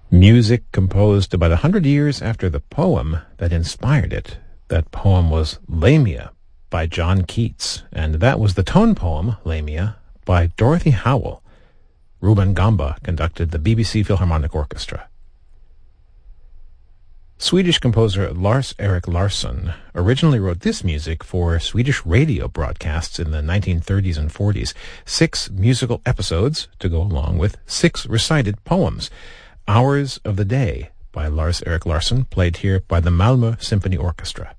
Music composed about 100 years after the poem that inspired it. That poem was Lamia by John Keats, and that was the tone poem, Lamia, by Dorothy Howell. Ruben Gamba conducted the BBC Philharmonic Orchestra. Swedish composer Lars-Erik Larsson originally wrote this music for Swedish radio broadcasts in the 1930s and 40s. 6 musical episodes to go along with 6 recited poems. Hours of the Day by Lars-Erik Larsson, played here by the Malmö Symphony Orchestra.